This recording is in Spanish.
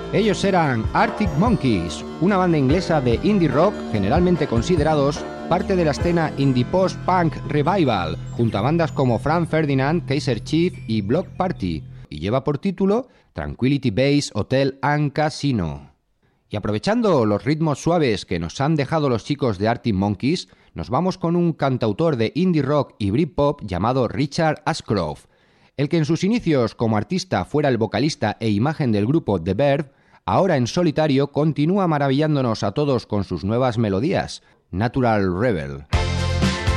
Ellos eran Arctic Monkeys, una banda inglesa de indie rock generalmente considerados parte de la escena indie post-punk revival, junto a bandas como Franz Ferdinand, Kaiser Chief y Bloc Party, y lleva por título Tranquility Base Hotel and Casino. Y aprovechando los ritmos suaves que nos han dejado los chicos de Arctic Monkeys, nos vamos con un cantautor de indie rock y Britpop llamado Richard Ashcroft, el que en sus inicios como artista fuera el vocalista e imagen del grupo The Verve, ahora en solitario continúa maravillándonos a todos con sus nuevas melodías. Natural Rebel.